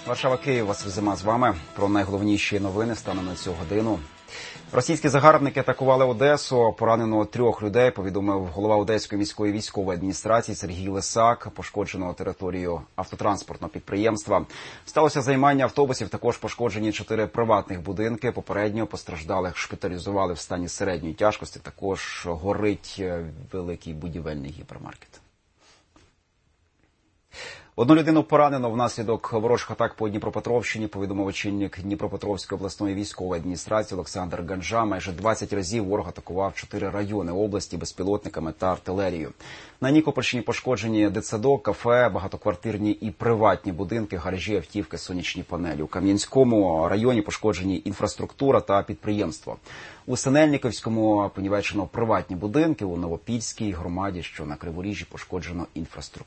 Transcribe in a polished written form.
Варшава, Київ, Василь Зима з вами. Про найголовніші новини станом на цю годину. Російські загарбники атакували Одесу. Поранено 3 людей, повідомив голова Одеської міської військової адміністрації Сергій Лисак. Пошкоджено територію автотранспортного підприємства. Сталося займання автобусів, також пошкоджені 4 приватних будинки. Попередньо постраждалих шпиталізували в стані середньої тяжкості. Також горить великий будівельний гіпермаркет. Одну людину поранено внаслідок ворожих атак по Дніпропетровщині, повідомив очільник Дніпропетровської обласної військової адміністрації Олександр Ганжа. Майже 20 разів ворог атакував 4 райони області безпілотниками та артилерією. На Нікопольщині пошкоджені дитсадок, кафе, багатоквартирні і приватні будинки, гаражі, автівки, сонячні панелі. У Кам'янському районі пошкоджені інфраструктура та підприємство. У Синельниківському понівечено приватні будинки, у Новопільській громаді, що на Криворіжжі, пошкоджено інфраструктуру.